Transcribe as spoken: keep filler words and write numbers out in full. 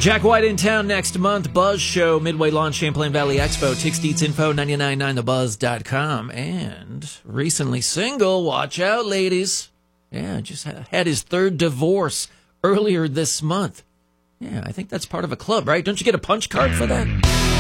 Jack White in town next month. Buzz Show, Midway Lawn, Champlain Valley Expo. Tix Deets Info, nine nine nine the buzz dot com. And recently single. Watch out, ladies. Yeah, just had his third divorce earlier this month. Yeah, I think that's part of a club, right? Don't you get a punch card for that?